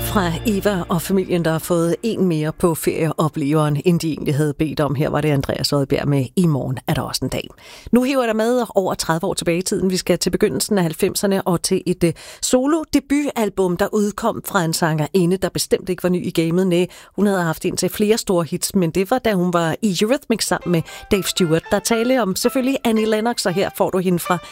Fra Eva og familien, der har fået en mere på ferieopleveren, end de egentlig havde bedt om. Her var det Andreas Odbjerg med I morgen er der også en dag. Nu hiver der med over 30 år tilbage i tiden. Vi skal til begyndelsen af 90'erne og til et solo-debutalbum, der udkom fra en sangerinde, der bestemt ikke var ny i gamet. Næh, hun havde haft en til flere store hits, men det var da hun var i Eurythmics sammen med Dave Stewart. Der talte om selvfølgelig Annie Lennox, og her får du hende fra